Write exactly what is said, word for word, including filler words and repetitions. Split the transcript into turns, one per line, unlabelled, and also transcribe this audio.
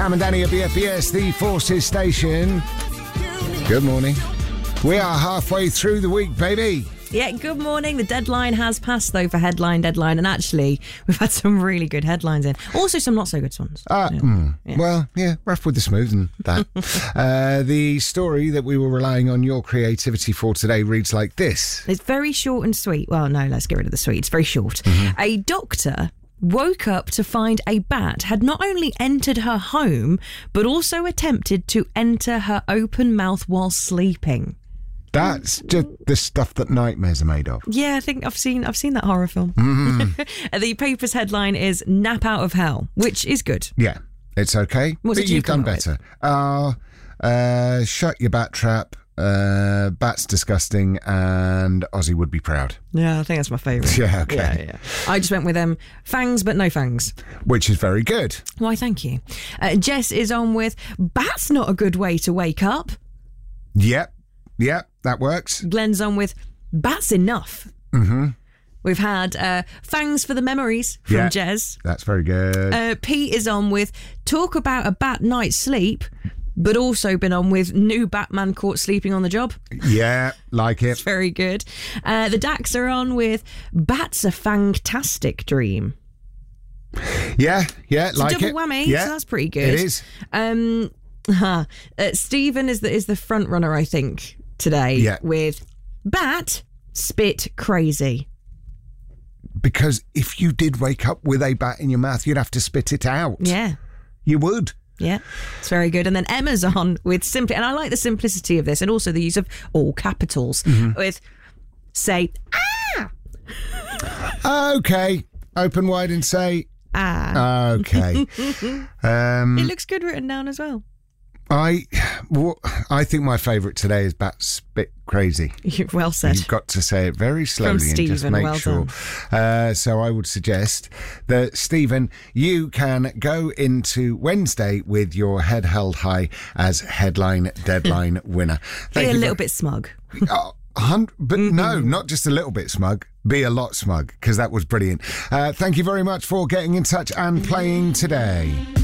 Cam and Danny at B F B S, the Forces Station. Good morning. We are halfway through the week, baby.
Yeah, good morning. The deadline has passed, though, for headline deadline. And actually, we've had some really good headlines in. Also, some not so good ones.
Uh,
yeah.
Mm,
Yeah.
Well, yeah, rough with the smooth and that. uh, the story that we were relying on your creativity for today reads like this.
It's very short and sweet. Well, no, let's get rid of the sweet. It's very short.
Mm-hmm.
A doctor woke up to find a bat had not only entered her home, but also attempted to enter her open mouth while sleeping.
That's just the stuff that nightmares are made of.
Yeah, I think I've seen I've seen that horror film.
Mm-hmm.
The paper's headline is "Nap Out of Hell," which is good.
Yeah, it's okay.
What
but
did you
you've done
come up with?
better. Uh, uh, shut your bat trap. Uh, bat's disgusting, and Ozzy would be proud.
Yeah, I think that's my favourite.
Yeah, okay.
Yeah, yeah. I just went with um, fangs, but no fangs.
Which is very good.
Why, thank you. Uh, Jess is on with "Bat's not a good way to wake up."
Yep, yep, that works.
Glenn's on with "Bat's enough."
Mm-hmm.
We've had uh, fangs for the memories from
Yeah.
Jez.
That's very good.
Uh, Pete is on with "Talk about a bat night's sleep," but also been on with "New Batman caught sleeping on the job."
Yeah, like it.
Very good. Uh, the Dax are on with "Bat's a fantastic dream."
Yeah, yeah,
It's
like
a double
it.
whammy,
Yeah,
so that's pretty good.
It is.
Um, huh. uh, Stephen is the is the front runner, I think, today.
Yeah.
With "Bat spit crazy."
Because if you did wake up with a bat in your mouth, you'd have to spit it out.
Yeah.
You would.
Yeah, it's very good. And then Emma's on with simply, and I like the simplicity of this, and also the use of all capitals
Mm-hmm.
with say ah.
Okay. Open wide and say,
Ah.
okay. um,
It looks good written down as well.
I, well, I think my favourite today is bat spit crazy.
Well said.
You've got to say it very slowly
From
and just
Stephen,
make
well
sure. Uh, so I would suggest that, Stephen, you can go into Wednesday with your head held high as headline deadline winner.
Be
Thank
a
you
little
very-
bit smug.
Oh, a hundred, but no, not just a little bit smug. Be a lot smug, because that was brilliant. Uh, thank you very much for getting in touch and playing today.